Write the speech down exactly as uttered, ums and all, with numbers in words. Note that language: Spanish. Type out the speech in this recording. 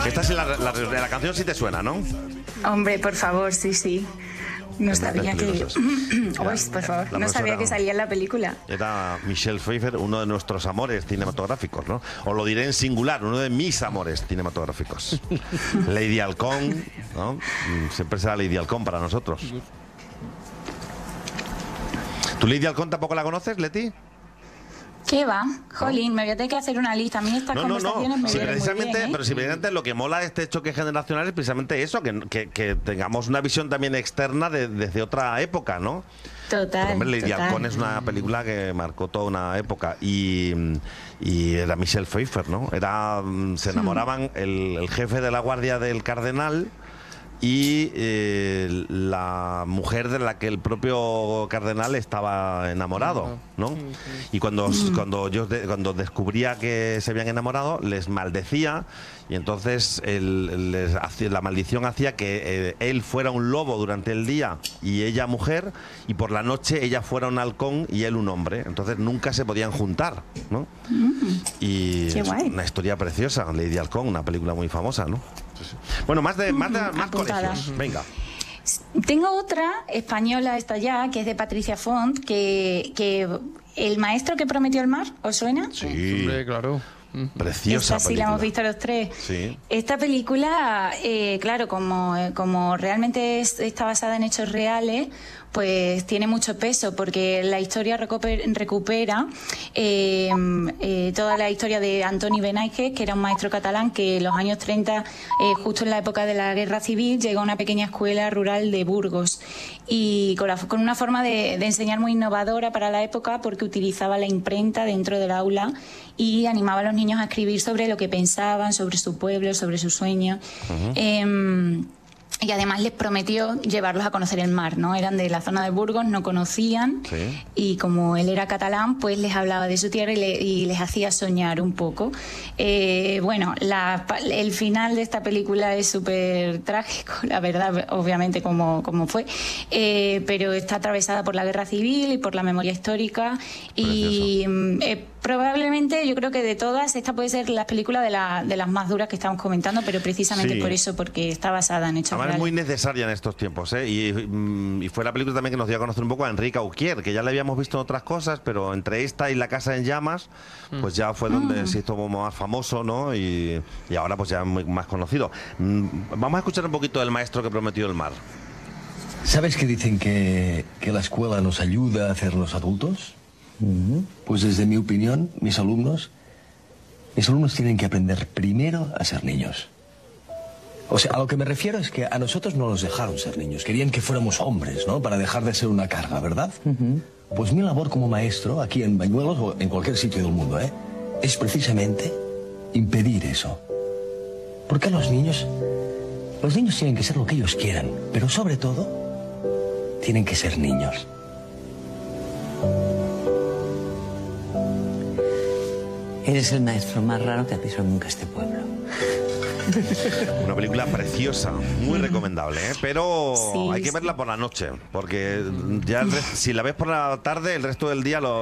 Esta sí, la, la, la canción sí te suena, ¿no? Hombre, por favor, sí, sí. No sabía que... Uy, por favor, no sabía que salía en la película. Era Michelle Pfeiffer, uno de nuestros amores cinematográficos, ¿no? Os lo diré en singular, uno de mis amores cinematográficos. Lady Halcón, ¿no? Siempre será Lady Halcón para nosotros. ¿Tú Lady Halcón tampoco la conoces, Leti? ¿Qué va? Jolín, ¿no? Me voy a tener que hacer una lista. A mí estas no, conversaciones no, no. me Sí, vienen muy bien, ¿eh? Pero si precisamente lo que mola de este choque generacional es precisamente eso, que, que, que tengamos una visión también externa de, desde otra época, ¿no? Total, pero, hombre, Lady total. Halcón es una película que marcó toda una época y, y era Michelle Pfeiffer, ¿no? Era, se enamoraban el, el jefe de la guardia del cardenal y eh, la mujer de la que el propio cardenal estaba enamorado, ¿no? Y cuando, cuando yo de, cuando descubría que se habían enamorado, les maldecía y entonces el, les hacía, la maldición hacía que eh, él fuera un lobo durante el día y ella mujer, y por la noche ella fuera un halcón y él un hombre. Entonces nunca se podían juntar, ¿no? Mm, y qué es guay. una historia preciosa, Lady Halcón, una película muy famosa, ¿no? Bueno, más de más, de, más colegios. Venga. Tengo otra española, esta ya, que es de Patricia Font, que, que El maestro que prometió el mar, ¿os suena? Sí, Hombre, claro. Preciosa Esta sí película. la hemos visto los tres. Sí. Esta película, eh, claro, como, como realmente es, está basada en hechos reales, pues tiene mucho peso, porque la historia recupera, recupera eh, eh, toda la historia de Antoni Benaige, que era un maestro catalán que en los años treinta, eh, justo en la época de la Guerra Civil, llegó a una pequeña escuela rural de Burgos, y con, la, con una forma de, de enseñar muy innovadora para la época, porque utilizaba la imprenta dentro del aula y animaba a los niños a escribir sobre lo que pensaban, sobre su pueblo, sobre sus sueños. Uh-huh. eh, Y además les prometió llevarlos a conocer el mar, ¿no? Eran de la zona de Burgos, no conocían, sí. Y como él era catalán, pues les hablaba de su tierra y, le, y les hacía soñar un poco. Eh, bueno, la, el final de esta película es súper trágico, la verdad, obviamente como, como fue, eh, pero está atravesada por la guerra civil y por la memoria histórica. Y eh, probablemente, yo creo que de todas, esta puede ser la película de, la, de las más duras que estamos comentando, pero precisamente sí. por eso, porque está basada en hechos reales. Es muy necesaria en estos tiempos, ¿eh? Y, y fue la película también que nos dio a conocer un poco a Enrique Auquier, que ya le habíamos visto en otras cosas, pero entre esta y La casa en llamas, pues ya fue donde mm. se hizo más famoso, ¿no? Y, y ahora pues ya muy más conocido. Vamos a escuchar un poquito del maestro que prometió el mar. ¿Sabes que dicen que, que la escuela nos ayuda a hacernos adultos? Uh-huh. Pues desde mi opinión, mis alumnos, mis alumnos tienen que aprender primero a ser niños. O sea, a lo que me refiero es que a nosotros no nos dejaron ser niños. Querían que fuéramos hombres, ¿no? Para dejar de ser una carga, ¿verdad? Uh-huh. Pues mi labor como maestro, aquí en Bañuelos o en cualquier sitio del mundo, ¿eh? Es precisamente impedir eso. Porque los niños... Los niños tienen que ser lo que ellos quieran, pero sobre todo, tienen que ser niños. Eres el maestro más raro que ha pisado nunca este pueblo. Una película preciosa, muy recomendable, ¿eh? Pero sí, hay que verla por la noche, porque ya el resto, si la ves por la tarde, el resto del día lo